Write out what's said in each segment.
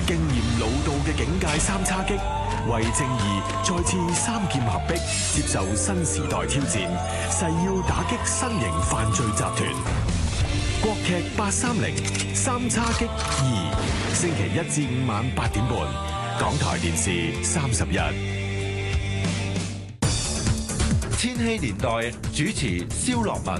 經驗老道嘅警界三叉戟，為正義再次三劍合璧，接受新時代挑戰，誓要打擊新型犯罪集團。國劇830三叉戟2，星期1至5晚8點半，港台電視31。 千禧年代主持蕭樂文。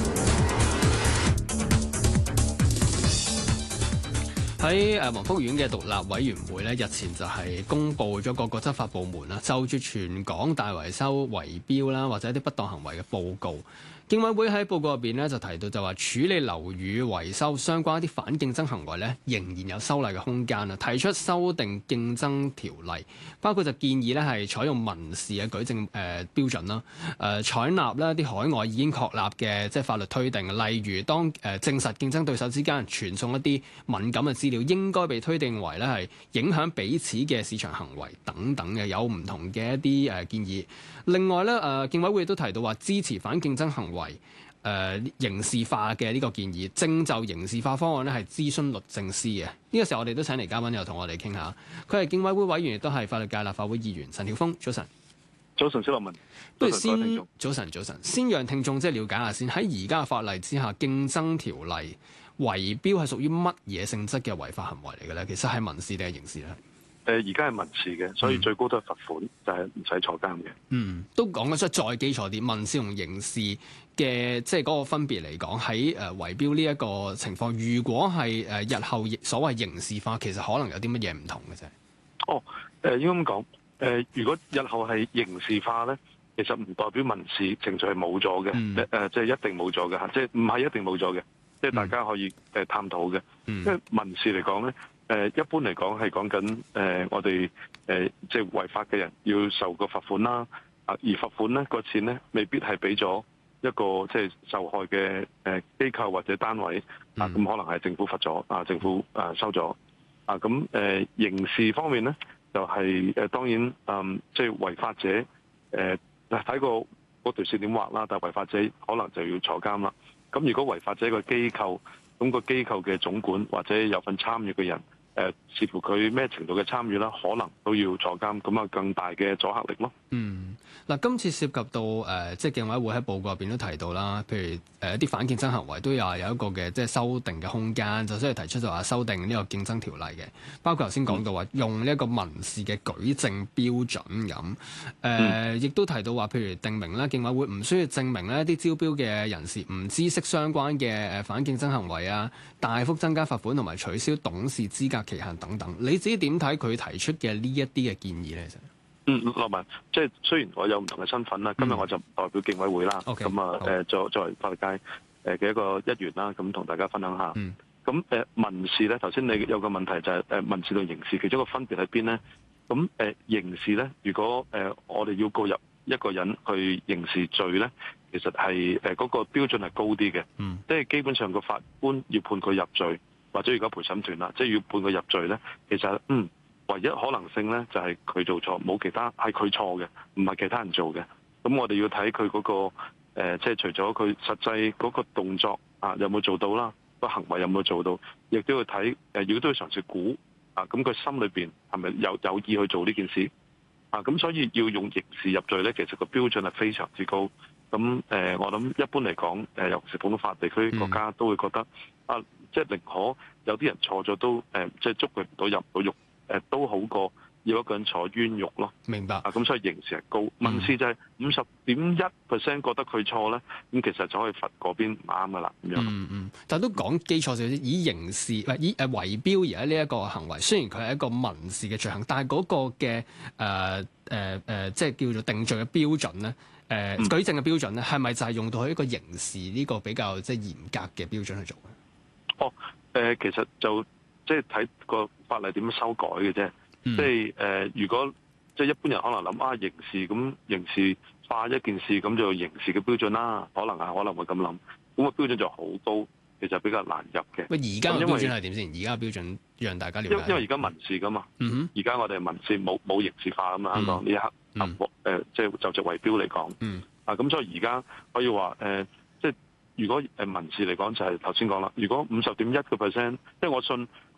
喺黃福苑嘅獨立委員會咧，日前就係公布咗各個執法部門啦，就住全港大維修圍標啦，或者一啲不當行為嘅報告。競委會喺報告入邊咧就提到就話處理樓宇維修相關一啲反競爭行為咧，仍然有修例嘅空間啊，提出修訂競爭條例，包括就建議咧係採用民事嘅舉證標準啦，採納咧啲海外已經確立嘅即係法律推定，例如當證實競爭對手之間傳送一啲敏感嘅資料，應該被推定為咧係影響彼此嘅市場行為等等嘅，有唔同嘅一啲建議。另外咧競委會亦都提到話支持反競爭行為刑事化嘅呢個建議，正就刑事化方案咧係諮詢律政司嘅。呢個時候我哋都請嚟嘉賓又同我哋傾下，佢係競委會委員，亦都係法律界立法會議員陳曉峰。早晨。 早晨，蕭樂文。 不如先早晨，先讓聽眾即係了解下先。喺而家嘅法例之下，競爭條例圍標係屬於乜嘢性質嘅違法行為嚟嘅咧？其實係民事定係刑事咧？ 而家係民事嘅，所以最高都係罰款，就係唔使坐監嘅。 都講緊出再基礎啲，民事同刑事嘅即係嗰個分別嚟講，喺圍標呢一個情況，如果係日後所謂刑事化，其實可能有啲乜嘢唔同嘅啫。 應該咁講，如果日後係刑事化咧，其實唔代表民事程序係冇咗嘅，即係一定冇咗嘅嚇，即係唔係一定冇咗嘅，即係大家可以探討嘅。因為民事嚟講咧。一般嚟講係講緊我哋即係違法嘅人要受個罰款啦，而罰款咧個錢咧未必係俾咗一個即係受害嘅機構或者單位咁可能係政府罰咗政府收咗咁刑事方面咧就係當然即係違法者睇過嗰條線點畫啦，但係違法者可能就要坐監啦。咁如果違法者個機構咁個機構嘅總管或者有份參與嘅人。視乎佢咩程度嘅參與啦，可能都要坐監，咁更大嘅阻嚇力咯。 嗱，今次涉及到即係競委會喺報告入邊都提到啦，譬如一啲反競爭行為都有一個嘅即係修訂嘅空間，就所以提出就話修訂呢個競爭條例嘅，包括頭先講到話用呢一個民事嘅舉證標準咁，亦都提到話譬如定明咧，競委會唔需要證明呢啲招標嘅人士唔知悉相關嘅反競爭行為啊，大幅增加罰款同埋取消董事資格期限等等。你自己點睇佢提出嘅呢一啲嘅建議咧？其實樂文，即係雖然我有唔同嘅身份啦，今日我就唔代表競委會啦，咁作為法律界嘅一個一員啦，咁同大家分享下。咁民事咧，頭先你有個問題就係民事同刑事其中一個分別喺邊咧？咁刑事咧，如果我哋要告入一個人去刑事罪咧，其實係嗰個標準係高啲嘅，即係基本上個法官要判佢入罪，或者如果陪審團啦，即係要判佢入罪咧，其實唯一可能性咧就係佢做錯，冇其他係佢錯嘅，唔係其他人做嘅。咁我哋要睇佢嗰個即係除咗佢實際嗰個動作有冇做到啦，個行為有冇做到，亦都要睇如果都要嘗試估咁佢心裏邊係咪有意去做呢件事咁所以要用刑事入罪咧，其實個標準係非常之高。咁我諗一般嚟講尤其是普通法地區國家都會覺得即係寧可有啲人錯咗都即係捉佢唔到入唔到獄。都好過要一個人坐冤獄咯。明白。咁所以刑事係高，民事就係50.1% 覺得佢錯咧，咁其實就可以罰嗰邊唔啱噶啦咁樣。 但都講基礎少少，以刑事以圍標而家呢一個行為，雖然佢係一個民事嘅罪行，但係嗰個嘅即係叫做定罪嘅標準咧，舉證嘅標準咧，係咪就係用到一個刑事呢個比較即係嚴格嘅標準去做咧？ 其實就即係睇個法例點樣修改嘅啫。即係如果即係一般人可能諗刑事咁刑事化一件事咁就刑事嘅標準啦，可能會咁諗。咁個標準就好高，其實比較難入嘅。 喂，而家嘅標準係點先？而家嘅標準讓大家了解。 因為而家民事噶嘛，而家我哋民事冇刑事化咁嘛，香港呢一刻即係就圍標嚟講，咁所以而家可以話即係如果民事嚟講就係頭先講啦。如果50.1%，即係我信